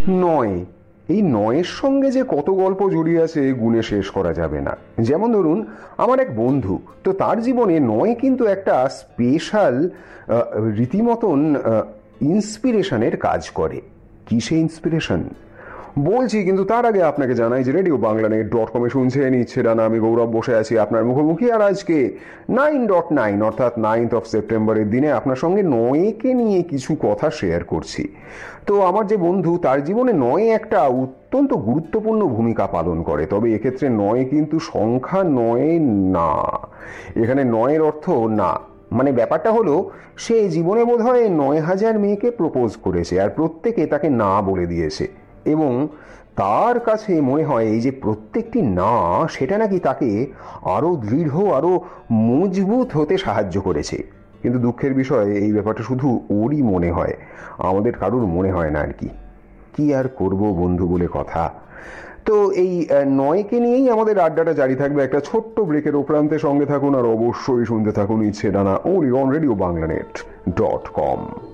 নয়, এই নয়ের সঙ্গে যে কত গল্প জড়িয়ে আছে গুণে শেষ করা যাবে না। যেমন ধরুন, আমার এক বন্ধু, তো তার জীবনে নয় কিন্তু একটা স্পেশাল রীতিমতন ইন্সপিরেশনের কাজ করে। কি সেই ইন্সপিরেশন বলছি, কিন্তু তার আগে আপনাকে জানাই যে রেডিও বাংলানেট.com-এ শুনছেন ইচ্ছে ডানা, আমি গৌরব বসে আছি আপনার মুখোমুখি। আর আজকে 9.9 অর্থাৎ 9th of সেপ্টেম্বরের দিনে আপনার সঙ্গে নয়কে নিয়ে কিছু কথা শেয়ার করছি। তো আমার যে বন্ধু, তার জীবনে নয় একটা অত্যন্ত গুরুত্বপূর্ণ ভূমিকা পালন করে। তবে এক্ষেত্রে নয় কিন্তু সংখ্যা নয় না, এখানে নয়ের অর্থ না। মানে ব্যাপারটা হলো, সে জীবনে বোধহয় 9,000 মেয়েকে প্রপোজ করেছে, আর প্রত্যেকে তাকে না বলে দিয়েছে। এবং তার কাছে মনে হয় এই যে প্রত্যেকটি না, সেটা নাকি তাকে আরো দৃঢ়, আরো মজবুত হতে সাহায্য করেছে। কিন্তু দুঃখের বিষয়, এই ব্যাপারটা শুধু ওরই মনে হয়, আমাদের কারুর মনে হয় না আর কি। কি আর করব বন্ধু বলে কথা। তো এই নয়কে নিয়েই আমাদের আড্ডাটা জারি থাকবে একটা ছোট্ট ব্রেকের উপরান্তে। সঙ্গে থাকুন আর অবশ্যই শুনতে থাকুন ইচ্ছে ডানা, only on Radio Banglanet.com।